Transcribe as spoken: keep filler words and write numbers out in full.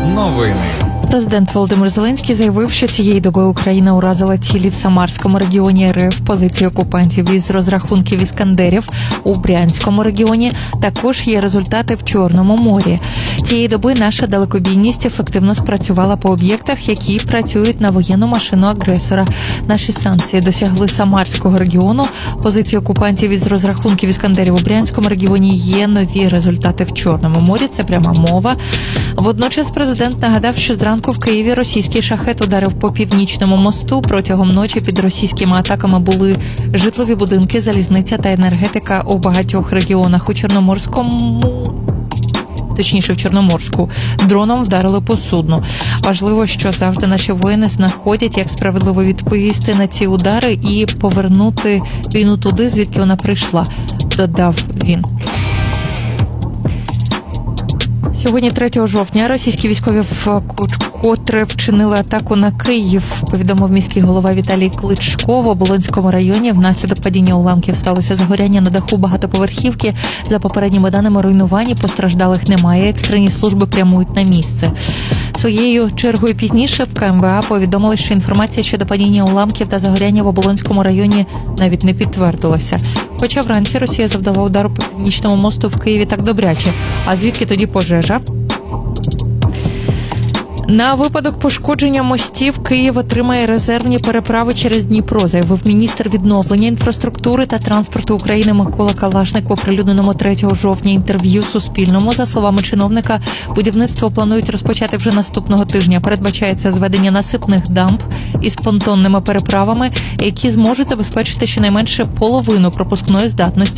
Новини. Президент Володимир Зеленський заявив, що цієї доби Україна уразила цілі в Самарському регіоні РФ, позиції окупантів із розрахунків «Іскандерів» у Брянському регіоні. Також є результати в Чорному морі. Цієї доби наша далекобійність ефективно спрацювала по об'єктах, які працюють на воєнну машину агресора. Наші санкції досягли Самарського регіону. Позиції окупантів із розрахунків «Іскандерів» у Брянському регіоні є нові результати в Чорному морі. Це пряма мова. Водночас президент нагадав, що зранку в Києві російський шахет ударив по Північному мосту. Протягом ночі під російськими атаками були житлові будинки, залізниця та енергетика у багатьох регіонах. У Чорноморському, точніше в Чорноморську, дроном вдарили по судну. Важливо, що завжди наші воїни знаходять, як справедливо відповісти на ці удари і повернути війну туди, звідки вона прийшла, додав він. Сьогодні, третього жовтня, російські військові вкотре вчинили атаку на Київ, повідомив міський голова Віталій Кличко. В Оболонському районі внаслідок падіння уламків сталося загоряння на даху багатоповерхівки. За попередніми даними, руйнувань, постраждалих немає. Екстрені служби прямують на місце. Своєю чергою пізніше в КМВА повідомили, що інформація щодо падіння уламків та загоряння в Оболонському районі навіть не підтвердилася. Хоча вранці Росія завдала удару по Північному мосту в Києві так добряче. А звідки тоді пожежа? На випадок пошкодження мостів Київ отримає резервні переправи через Дніпро, заявив міністр відновлення інфраструктури та транспорту України Микола Калашник в оприлюдненому третього жовтня інтерв'ю Суспільному. За словами чиновника, будівництво планують розпочати вже наступного тижня. Передбачається зведення насипних дамб із понтонними переправами, які зможуть забезпечити щонайменше половину пропускної здатності